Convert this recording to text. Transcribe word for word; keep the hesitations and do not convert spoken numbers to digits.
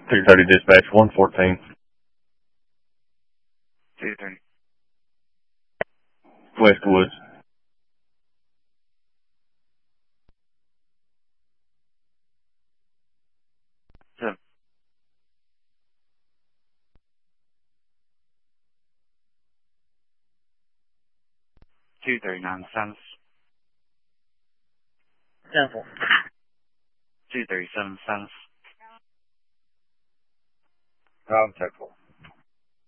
two thirty dispatch, one fourteen. two thirty. Westwoods. Seven. two thirty-nine Silence. Simple. two thirty-seven Silence. Rob Circle.